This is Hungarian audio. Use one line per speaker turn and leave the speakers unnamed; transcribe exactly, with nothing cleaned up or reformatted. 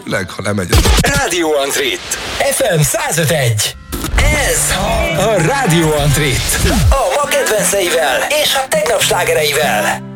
főleg, ha lemegy.
Rádió Antrit. ef em száz öt egy. Ez a Rádió Antrit. A ma kedvenceivel és a tegnap slágereivel.